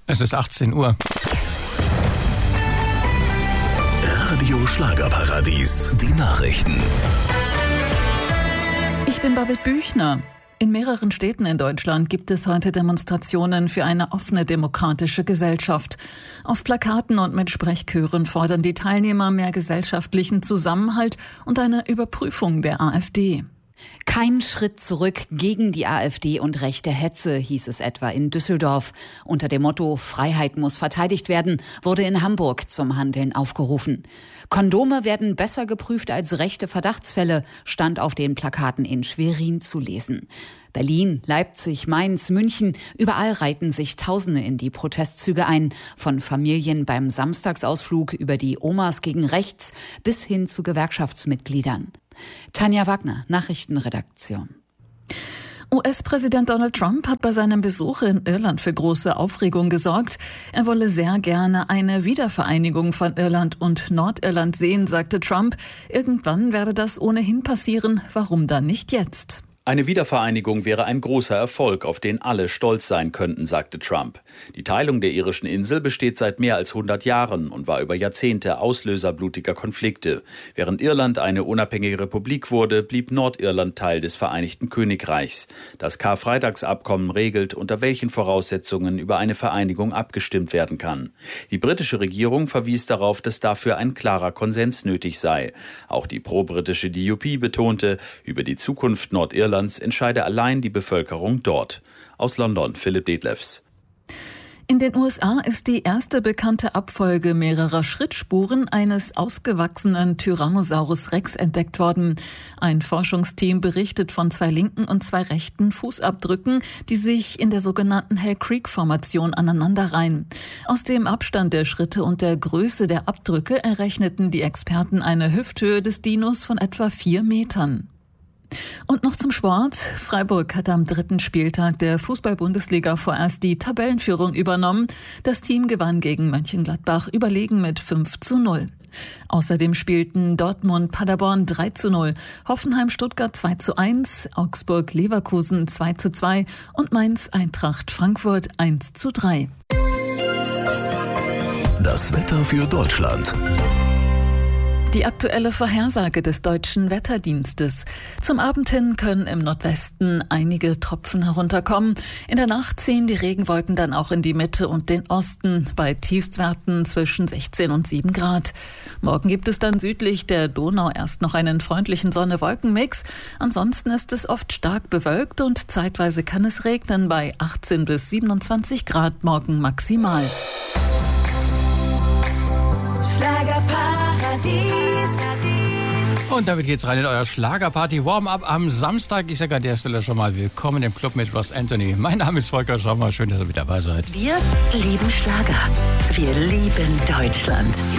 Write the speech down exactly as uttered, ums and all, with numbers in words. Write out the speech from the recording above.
Es ist achtzehn Uhr. Radio Schlagerparadies, die Nachrichten. Ich bin Babette Büchner. In mehreren Städten in Deutschland gibt es heute Demonstrationen für eine offene demokratische Gesellschaft. Auf Plakaten und mit Sprechchören fordern die Teilnehmer mehr gesellschaftlichen Zusammenhalt und eine Überprüfung der AfD. Kein Schritt zurück gegen die AfD und rechte Hetze, hieß es etwa in Düsseldorf. Unter dem Motto Freiheit muss verteidigt werden, wurde in Hamburg zum Handeln aufgerufen. Kondome werden besser geprüft als rechte Verdachtsfälle, stand auf den Plakaten in Schwerin zu lesen. Berlin, Leipzig, Mainz, München, überall reihten sich Tausende in die Protestzüge ein. Von Familien beim Samstagsausflug über die Omas gegen rechts bis hin zu Gewerkschaftsmitgliedern. Tanja Wagner, Nachrichtenredaktion. U S-Präsident Donald Trump hat bei seinem Besuch in Irland für große Aufregung gesorgt. Er wolle sehr gerne eine Wiedervereinigung von Irland und Nordirland sehen, sagte Trump. Irgendwann werde das ohnehin passieren. Warum dann nicht jetzt? Eine Wiedervereinigung wäre ein großer Erfolg, auf den alle stolz sein könnten, sagte Trump. Die Teilung der irischen Insel besteht seit mehr als hundert Jahren und war über Jahrzehnte Auslöser blutiger Konflikte. Während Irland eine unabhängige Republik wurde, blieb Nordirland Teil des Vereinigten Königreichs. Das Karfreitagsabkommen regelt, unter welchen Voraussetzungen über eine Vereinigung abgestimmt werden kann. Die britische Regierung verwies darauf, dass dafür ein klarer Konsens nötig sei. Auch die pro-britische D U P betonte, über die Zukunft Nordirlands entscheide allein die Bevölkerung dort. Aus London, Philipp Detlefs. In den U S A ist die erste bekannte Abfolge mehrerer Schrittspuren eines ausgewachsenen Tyrannosaurus Rex entdeckt worden. Ein Forschungsteam berichtet von zwei linken und zwei rechten Fußabdrücken, die sich in der sogenannten Hell Creek-Formation aneinanderreihen. Aus dem Abstand der Schritte und der Größe der Abdrücke errechneten die Experten eine Hüfthöhe des Dinos von etwa vier Metern. Und noch zum Sport. Freiburg hat am dritten Spieltag der Fußball-Bundesliga vorerst die Tabellenführung übernommen. Das Team gewann gegen Mönchengladbach überlegen mit fünf zu null. Außerdem spielten Dortmund Paderborn drei zu null, Hoffenheim Stuttgart zwei zu eins, Augsburg Leverkusen zwei zu zwei und Mainz Eintracht Frankfurt eins zu drei. Das Wetter für Deutschland. Die aktuelle Vorhersage des Deutschen Wetterdienstes. Zum Abend hin können im Nordwesten einige Tropfen herunterkommen. In der Nacht ziehen die Regenwolken dann auch in die Mitte und den Osten bei Tiefstwerten zwischen sechzehn und sieben Grad. Morgen gibt es dann südlich der Donau erst noch einen freundlichen Sonne-Wolken-Mix. Ansonsten ist es oft stark bewölkt und zeitweise kann es regnen bei achtzehn bis siebenundzwanzig Grad morgen maximal. Schlagerparadies. Und damit geht's rein in euer Schlagerparty Warm-up am Samstag. Ich sage an der Stelle schon mal willkommen im Club mit Ross Anthony. Mein Name ist Volker Schommer. Schön, dass ihr mit dabei seid. Wir lieben Schlager. Wir lieben Deutschland.